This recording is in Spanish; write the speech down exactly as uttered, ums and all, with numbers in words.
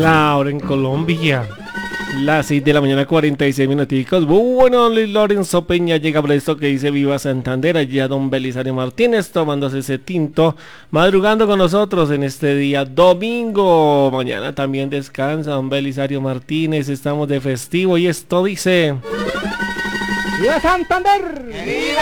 La hora en Colombia. Las seis de la mañana, cuarenta y seis minuticos. Bueno, Luis Lorenzo Peña llega por esto que dice Viva Santander. Allá don Belisario Martínez tomándose ese tinto, madrugando con nosotros en este día domingo. Mañana también descansa don Belisario Martínez. Estamos de festivo y esto dice... ¡Viva Santander! ¡Viva